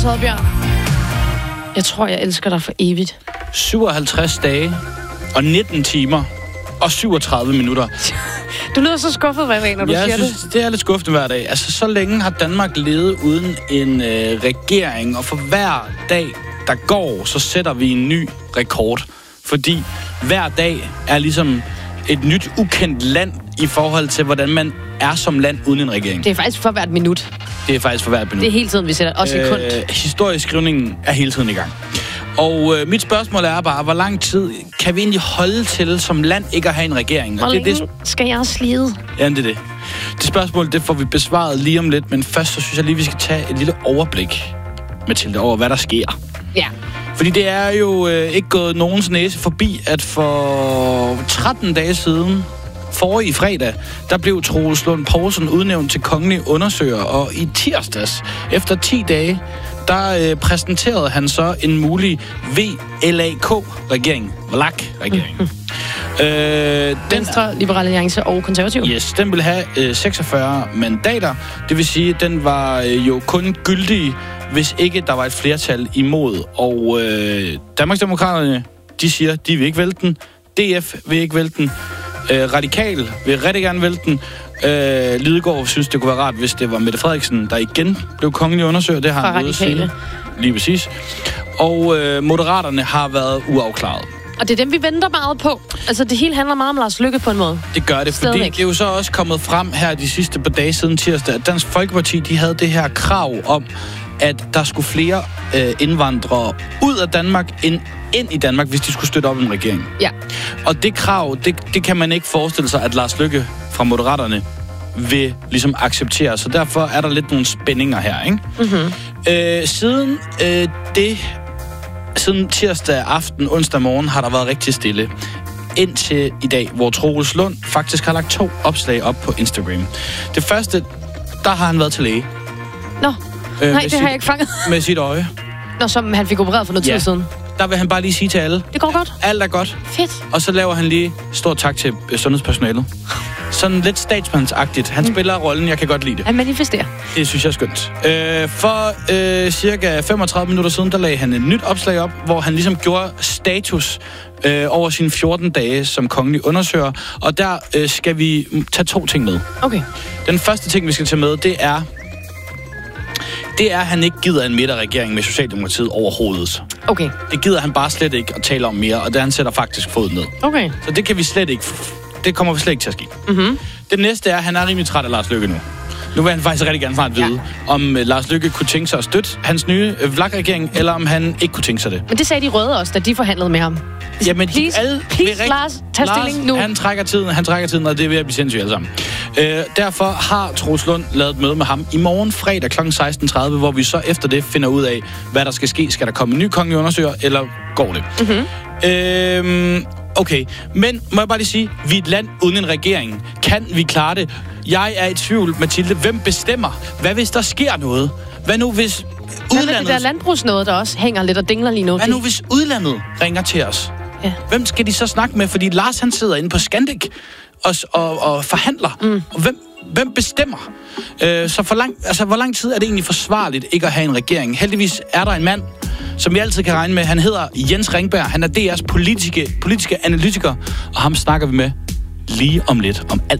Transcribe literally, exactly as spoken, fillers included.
Lars Oddbjørn. Jeg tror, jeg elsker dig for evigt. syvoghalvtreds dage og nitten timer og syvogtredive minutter. Du lyder så skuffet hver dag, når du ja, siger jeg synes, det. det er lidt skuffende hver dag. Altså, så længe har Danmark levet uden en øh, regering, og for hver dag, der går, så sætter vi en ny rekord. Fordi hver dag er ligesom et nyt, ukendt land i forhold til, hvordan man er som land uden en regering. Det er faktisk for hvert minut. Det er faktisk for hvert minut. Det er hele tiden, vi sætter. Også sekund. Øh, historieskrivningen er hele tiden i gang. Og øh, mit spørgsmål er bare, hvor lang tid kan vi egentlig holde til som land ikke at have en regering? Hvor længe det, skal jeg slide? Ja, det er det. Det spørgsmål, det får vi besvaret lige om lidt, men først så synes jeg lige, vi skal tage et lille overblik, Mathilde, over hvad der sker. Ja. Fordi det er jo øh, ikke gået nogens næse forbi, at for tretten dage siden, forrige fredag, der blev Troels Lund Poulsen udnævnt til kongelig undersøger, og i tirsdags, efter ti dage, der øh, præsenterede han så en mulig V L A K-regering, V L A K-regering. Mm-hmm. øh, Venstre, Liberal Alliance og Konservativ. Yes, den ville have øh, seksogfyrre mandater, det vil sige, at den var øh, jo kun gyldig, hvis ikke der var et flertal imod. Og øh, Danmarksdemokraterne, de siger, de vil ikke vælte den. D F vil ikke vælte den. Øh, Radikal vil rigtig gerne vælte den. Øh, Lidegaard synes, det kunne være rart, hvis det var Mette Frederiksen, der igen blev kongelig undersøger. Det har han ude at sige. Lige præcis. Og øh, Moderaterne har været uafklaret. Og det er dem, vi venter meget på. Altså, det hele handler meget om Lars Løkke på en måde. Det gør det, fordi det er jo så også kommet frem her de sidste par dage siden tirsdag, at Dansk Folkeparti, de havde det her krav om, at der skulle flere øh, indvandrere ud af Danmark end ind i Danmark, hvis de skulle støtte op en regering. Ja. Og det krav, det, det kan man ikke forestille sig, at Lars Løkke fra Moderaterne vil ligesom acceptere. Så derfor er der lidt nogle spændinger her, ikke? Mm-hmm. Øh, siden øh, det, siden tirsdag aften, onsdag morgen, har der været rigtig stille. Indtil i dag, hvor Troels Lund faktisk har lagt to opslag op på Instagram. Det første, der har han været til læge. Nå, øh, nej, det sit, har jeg ikke fanget. Med sit øje. Nå, som han fik opereret for noget ja. tid siden. Der vil han bare lige sige til alle. Det går godt. Alt er godt. Fedt. Og så laver han lige stor tak til øh, sundhedspersonalet. Sådan lidt statsmandsagtigt. Han mm. spiller rollen, jeg kan godt lide det. Han manifesterer. Det synes jeg er skønt. Øh, for øh, cirka femogtredive minutter siden, der lagde han et nyt opslag op, hvor han ligesom gjorde status øh, over sine fjorten dage som kongelig undersøger. Og der øh, skal vi tage to ting med. Okay. Den første ting, vi skal tage med, det er, det er, at han ikke gider en midterregering med Socialdemokratiet overhovedet. Okay. Det gider han bare slet ikke at tale om mere, og det han sætter faktisk foden ned. Okay. Så det kan vi slet ikke... Det kommer slet ikke til at ske. Mm-hmm. Det næste er, at han er rimelig træt af Lars Løkke nu. Nu vil han faktisk rigtig gerne snart vide, ja. om uh, Lars Løkke kunne tænke sig at støtte hans nye uh, V L A K-regering, eller om han ikke kunne tænke sig det. Men det sagde de røde også, da de forhandlede med ham. Jamen, please, alle, please rigt- Lars, tag Lars, stilling nu. Han trækker tiden, han trækker tiden, og det er ved at blive sindssygt alle sammen. Uh, derfor har Troels Lund lavet et møde med ham i morgen fredag klokken seksten tredive, hvor vi så efter det finder ud af, hvad der skal ske. Skal der komme en ny kongelig undersøger, eller går det? Mm-hmm. Uh, Okay, men må jeg bare lige sige, vi er et land uden en regering. Kan vi klare det? Jeg er i tvivl, Mathilde. Hvem bestemmer? Hvad hvis der sker noget? Hvad nu hvis udlandet... Hvad med det der landbrugsnåde, der også hænger lidt og dingler lige nu? Hvad nu hvis udlandet ringer til os? Ja. Hvem skal de så snakke med? Fordi Lars, han sidder inde på Scandic og, og, og forhandler. Mm. Og hvem, hvem bestemmer? Øh, så for lang, altså, hvor lang tid er det egentlig forsvarligt ikke at have en regering? Heldigvis er der en mand, som vi altid kan regne med. Han hedder Jens Ringberg. Han er D R's politiske, politiske analytiker, og ham snakker vi med lige om lidt om alt